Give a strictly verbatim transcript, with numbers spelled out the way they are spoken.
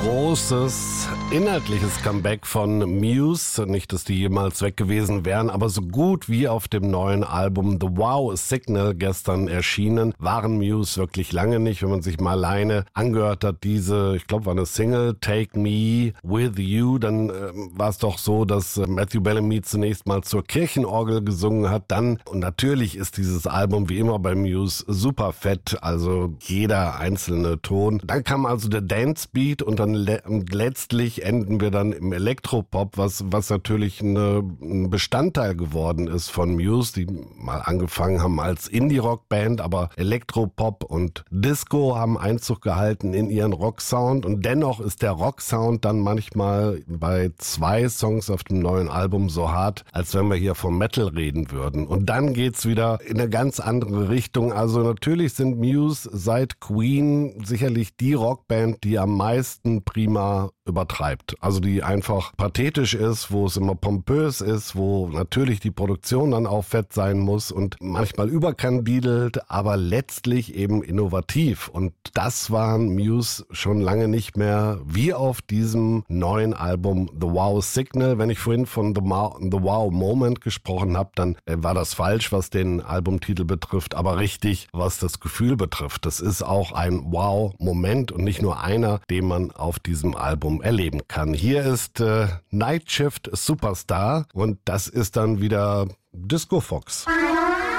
großes inhaltliches Comeback von Muse. Nicht, dass die jemals weg gewesen wären, aber so gut wie auf dem neuen Album The Wow Signal gestern erschienen, waren Muse wirklich lange nicht. Wenn man sich mal alleine angehört hat, diese, ich glaube, war eine Single, Take Me With You, dann äh, war es doch so, dass äh, Matthew Bellamy zunächst mal zur Kirchenorgel gesungen hat. Dann, und natürlich ist dieses Album wie immer bei Muse super fett, also jeder einzelne Ton. Dann kam also der Dance Beat und dann le- und letztlich enden wir dann im Elektropop, was was natürlich eine, ein Bestandteil geworden ist von Muse, die mal angefangen haben als Indie-Rock-Band, aber Elektropop und Disco haben Einzug gehalten in ihren Rock-Sound und dennoch ist der Rock-Sound dann manchmal bei zwei Songs auf dem neuen Album so hart, als wenn wir hier vom Metal reden würden. Und dann geht's wieder in eine ganz andere Richtung. Also natürlich sind Muse seit Queen sicherlich die Rockband, die am meisten prima übertreibt. Also die einfach pathetisch ist, wo es immer pompös ist, wo natürlich die Produktion dann auch fett sein muss und manchmal überkandidelt, aber letztlich eben innovativ. Und das waren Muse schon lange nicht mehr, wie auf diesem neuen Album The Wow Signal. Wenn ich vorhin von The, Ma- The Wow Moment gesprochen habe, dann äh, war das falsch, was den Albumtitel betrifft, aber richtig, was das Gefühl betrifft. Das ist auch ein Wow-Moment und nicht nur einer, den man auf diesem Album erleben kann. Hier ist äh, Night Shift Superstar und das ist dann wieder Disco Fox.